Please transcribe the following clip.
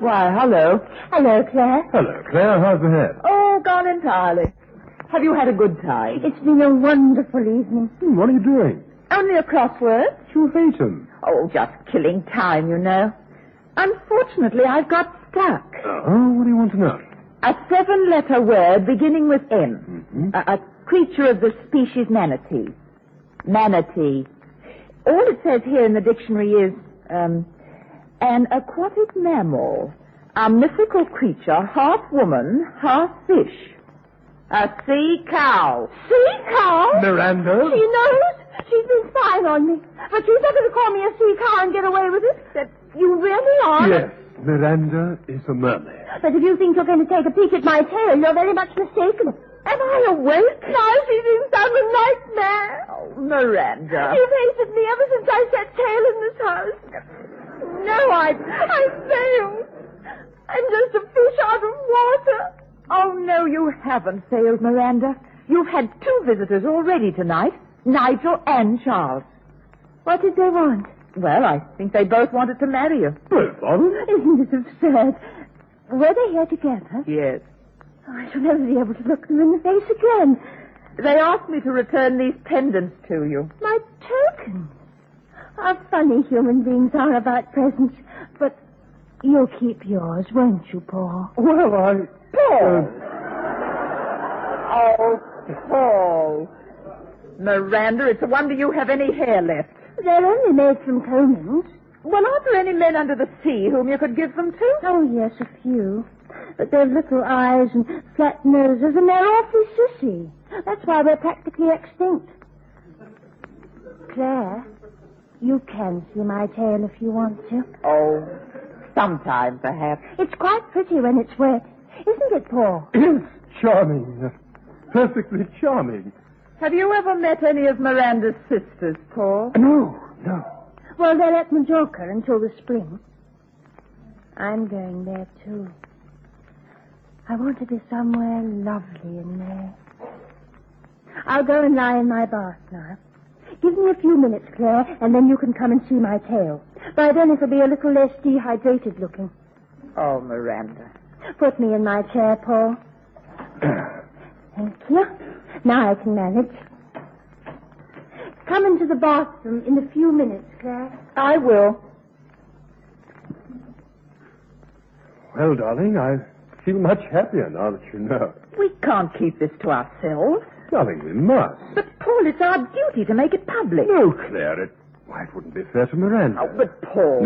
Why, hello. Hello, Claire. Hello, Claire. How's the head? Oh, gone entirely. Have you had a good time? It's been a wonderful evening. What are you doing? Only a crossword. You hate him. Oh, just killing time, you know. Unfortunately, I've got stuck. Oh, what do you want to know? A 7-letter word beginning with M. Mm-hmm. A creature of the species manatee. Manatee. All it says here in the dictionary is, an aquatic mammal. A mythical creature, half woman, half fish. A sea cow. Sea cow? Miranda? She knows. She's been spying on me. But she's not going to call me a sea cow and get away with it. That you really are? Yes, Miranda is a mermaid. But if you think you're going to take a peek at my tail, you're very much mistaken. Am I awake? No, she thinks I'm a nightmare. Oh, Miranda. You've hated me ever since I set tail in this house. No, I failed. I'm just a fish out of water. Oh, no, you haven't failed, Miranda. You've had 2 visitors already tonight, Nigel and Charles. What did they want? Well, I think they both wanted to marry you. Both of them? Isn't it absurd? Were they here together? Yes. Oh, I shall never be able to look them in the face again. They asked me to return these pendants to you. My tokens. How funny human beings are about presents. But you'll keep yours, won't you, Paul? Well, I... Paul! Oh, Paul. Miranda, it's a wonder you have any hair left. They're only made from combings. Well, aren't there any men under the sea whom you could give them to? Oh, yes, a few. But they've little eyes and flat noses, and they're awfully sissy. That's why we're practically extinct. Claire, you can see my tail if you want to. Oh, sometime, perhaps. It's quite pretty when it's wet. Isn't it, Paul? It's charming. Perfectly charming. Have you ever met any of Miranda's sisters, Paul? No. Well, they're at Majorca until the spring. I'm going there, too. I want to be somewhere lovely in May. I'll go and lie in my bath now. Give me a few minutes, Claire, and then you can come and see my tail. By then it'll be a little less dehydrated looking. Oh, Miranda. Put me in my chair, Paul. Thank you. Now I can manage. Come into the bathroom in a few minutes, Claire. I will. Well, darling, I feel much happier now that you know. We can't keep this to ourselves. Darling, we must. But, Paul, it's our duty to make it public. No, Claire, it wouldn't be fair to Miranda. Oh, but, Paul...